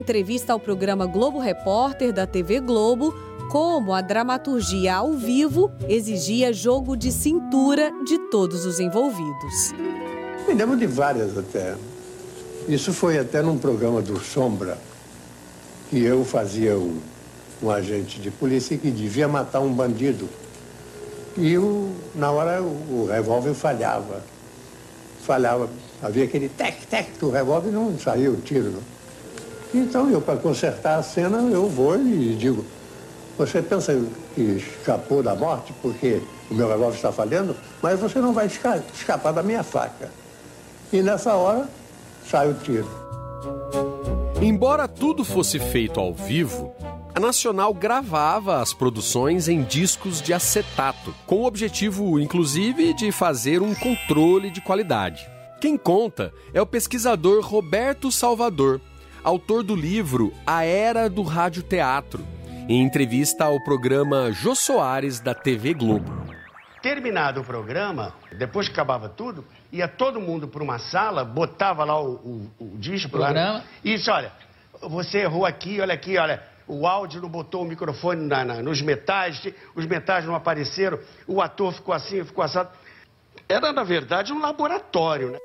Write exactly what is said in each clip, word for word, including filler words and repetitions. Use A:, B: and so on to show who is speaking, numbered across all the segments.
A: Entrevista ao programa Globo Repórter da T V Globo, como a dramaturgia ao vivo exigia jogo de cintura de todos os envolvidos.
B: Me lembro de várias até. Isso foi até num programa do Sombra, que eu fazia um, um agente de polícia que devia matar um bandido. E o, na hora o, o revólver falhava. Falhava. Havia aquele tec-tec do revólver e não saía o tiro. Não. Então eu, para consertar a cena, eu vou e digo, você pensa que escapou da morte porque o meu revólver está falhando? Mas você não vai esca- escapar da minha faca. E nessa hora, sai o tiro.
C: Embora tudo fosse feito ao vivo, a Nacional gravava as produções em discos de acetato, com o objetivo, inclusive, de fazer um controle de qualidade. Quem conta é o pesquisador Roberto Salvador, autor do livro A Era do Radioteatro, em entrevista ao programa Jô Soares da T V Globo.
D: Terminado o programa, depois que acabava tudo, ia todo mundo para uma sala, botava lá o, o, o disco
E: programa.
D: Lá, e disse, olha, você errou aqui, olha aqui, olha, o áudio não botou o microfone na, na, nos metais, os metais não apareceram, o ator ficou assim, ficou assado. Era, na verdade, um laboratório, né?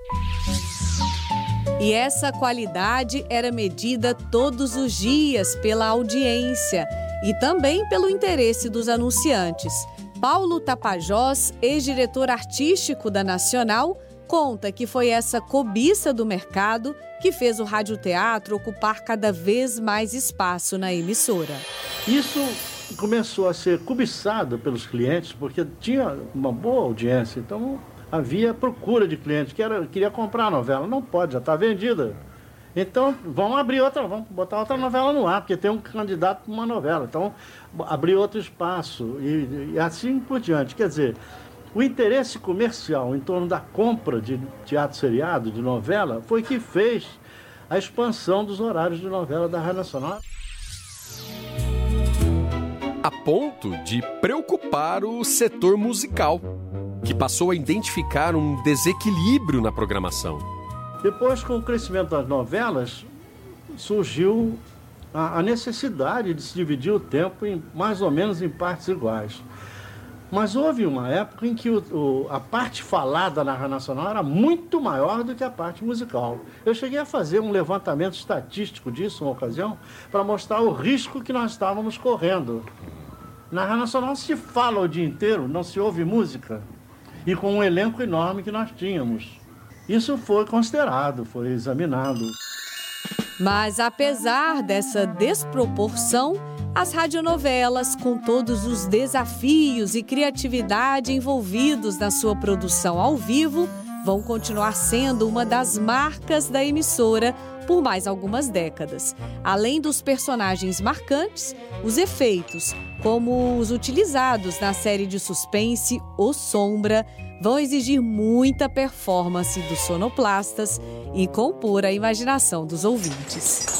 A: E essa qualidade era medida todos os dias pela audiência e também pelo interesse dos anunciantes. Paulo Tapajós, ex-diretor artístico da Nacional, conta que foi essa cobiça do mercado que fez o radioteatro ocupar cada vez mais espaço na emissora.
F: Isso começou a ser cobiçado pelos clientes porque tinha uma boa audiência, então havia procura de clientes que era, queria comprar a novela. Não pode, já está vendida. Então, vamos abrir outra, vamos botar outra novela no ar, porque tem um candidato para uma novela. Então, abrir outro espaço e, e assim por diante. Quer dizer, o interesse comercial em torno da compra de teatro seriado, de novela, foi que fez a expansão dos horários de novela da Rádio Nacional.
C: A ponto de preocupar o setor musical, que passou a identificar um desequilíbrio na programação.
F: Depois, com o crescimento das novelas, surgiu a, a necessidade de se dividir o tempo em, mais ou menos em partes iguais. Mas houve uma época em que o, o, a parte falada na Rádio Nacional era muito maior do que a parte musical. Eu cheguei a fazer um levantamento estatístico disso, uma ocasião, para mostrar o risco que nós estávamos correndo. Na Rádio Nacional se fala o dia inteiro, não se ouve música. E com um elenco enorme que nós tínhamos. Isso foi considerado, foi examinado.
A: Mas apesar dessa desproporção, as radionovelas, com todos os desafios e criatividade envolvidos na sua produção ao vivo, vão continuar sendo uma das marcas da emissora por mais algumas décadas. Além dos personagens marcantes, os efeitos, como os utilizados na série de suspense O Sombra, vão exigir muita performance dos sonoplastas e compor a imaginação dos ouvintes.